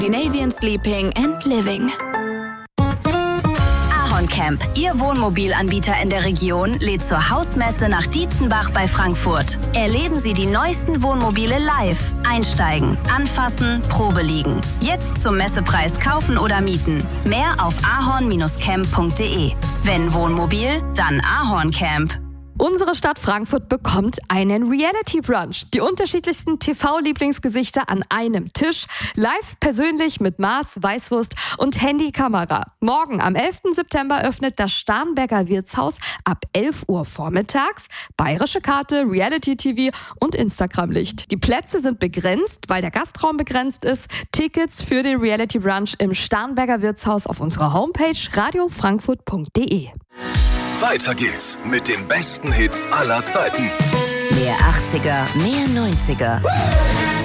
Scandinavian Sleeping and Living. Camp, Ihr Wohnmobilanbieter in der Region, lädt zur Hausmesse nach Dietzenbach bei Frankfurt. Erleben Sie die neuesten Wohnmobile live. Einsteigen, anfassen, Probe liegen. Jetzt zum Messepreis kaufen oder mieten. Mehr auf ahorn-camp.de. Wenn Wohnmobil, dann Ahorn Camp. Unsere Stadt Frankfurt bekommt einen Reality-Brunch. Die unterschiedlichsten TV-Lieblingsgesichter an einem Tisch. Live persönlich mit Maß, Weißwurst und Handykamera. Morgen am 11. September öffnet das Starnberger Wirtshaus ab 11 Uhr vormittags. Bayerische Karte, Reality-TV und Instagram-Licht. Die Plätze sind begrenzt, weil der Gastraum begrenzt ist. Tickets für den Reality-Brunch im Starnberger Wirtshaus auf unserer Homepage radiofrankfurt.de. Weiter geht's mit den besten Hits aller Zeiten. Mehr 80er, mehr 90er.